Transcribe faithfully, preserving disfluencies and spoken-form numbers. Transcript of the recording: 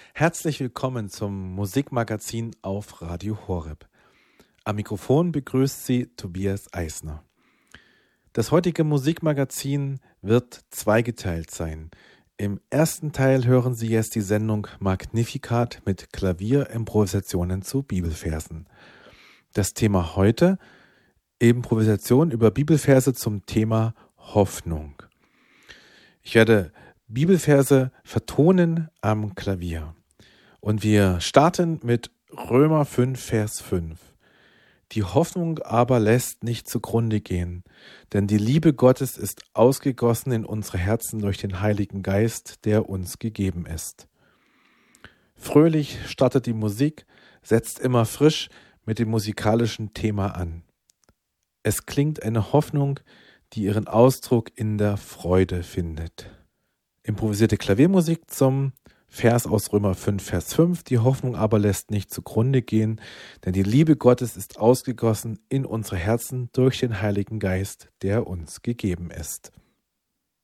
Herzlich willkommen zum Musikmagazin auf Radio Horeb. Am Mikrofon begrüßt Sie Tobias Eisner. Das heutige Musikmagazin wird zweigeteilt sein. Im ersten Teil hören Sie jetzt die Sendung Magnificat mit Klavierimprovisationen zu Bibelversen. Das Thema heute: Improvisation über Bibelverse zum Thema Hoffnung. Ich werde Bibelverse vertonen am Klavier. Und wir starten mit Römer fünf, Vers fünf. Die Hoffnung aber lässt nicht zugrunde gehen, denn die Liebe Gottes ist ausgegossen in unsere Herzen durch den Heiligen Geist, der uns gegeben ist. Fröhlich startet die Musik, setzt immer frisch mit dem musikalischen Thema an. Es klingt eine Hoffnung, die ihren Ausdruck in der Freude findet. Improvisierte Klaviermusik zum Vers aus Römer fünf, Vers fünf. Die Hoffnung aber lässt nicht zugrunde gehen, denn die Liebe Gottes ist ausgegossen in unsere Herzen durch den Heiligen Geist, der uns gegeben ist.